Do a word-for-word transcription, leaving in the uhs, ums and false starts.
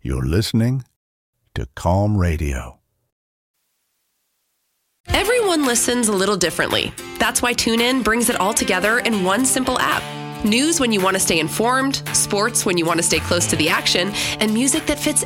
You're listening to Calm Radio. Everyone listens a little differently. That's why TuneIn brings it all together in one simple app. News when you want to stay informed, sports when you want to stay close to the action, and music that fits